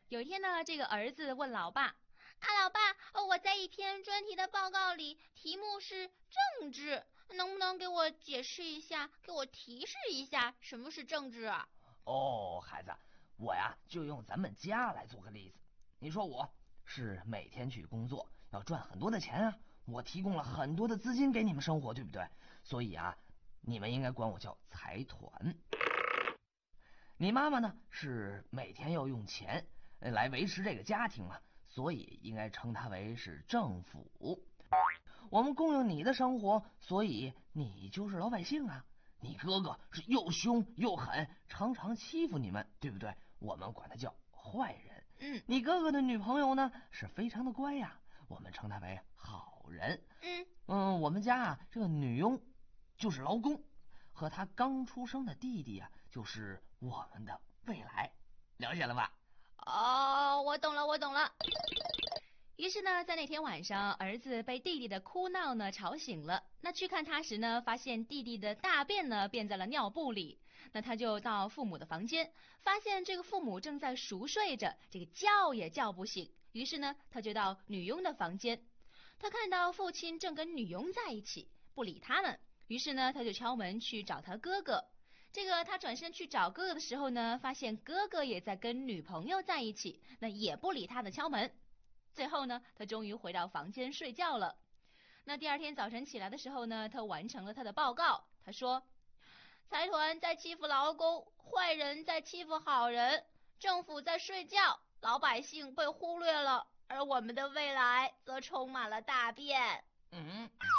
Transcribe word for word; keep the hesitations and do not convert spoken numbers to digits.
有一天呢，这个儿子问老爸： 啊，老爸，我在一篇专题的报告里，题目是政治，能不能给我解释一下，给我提示一下什么是政治啊？ 哦，孩子，我呀就用咱们家来做个例子。你说我是每天去工作，要赚很多的钱啊，我提供了很多的资金给你们生活，对不对？所以啊，你们应该管我叫财团。你妈妈呢是每天要用钱来维持这个家庭嘛，所以应该称它为是政府。我们供应你的生活，所以你就是老百姓啊。你哥哥是又凶又狠，常常欺负你们，对不对？我们管他叫坏人。 嗯， 你哥哥的女朋友呢是非常的乖呀，我们称她为好人。 嗯嗯，我们家啊这个女佣就是劳工，和他刚出生的弟弟啊就是我们的未来，了解了吧？ 哦，我懂了，我懂了。 于是呢，在那天晚上，儿子被弟弟的哭闹呢吵醒了。那去看他时呢，发现弟弟的大便呢便在了尿布里。那他就到父母的房间，发现这个父母正在熟睡着，这个叫也叫不醒。于是呢，他就到女佣的房间，他看到父亲正跟女佣在一起，不理他们。于是呢，他就敲门去找他哥哥。这个他转身去找哥哥的时候呢，发现哥哥也在跟女朋友在一起，那也不理他的敲门。最后呢，他终于回到房间睡觉了。那第二天早晨起来的时候呢，他完成了他的报告。他说， 财团在欺负劳工，坏人在欺负好人，政府在睡觉，老百姓被忽略了，而我们的未来则充满了大便。 嗯。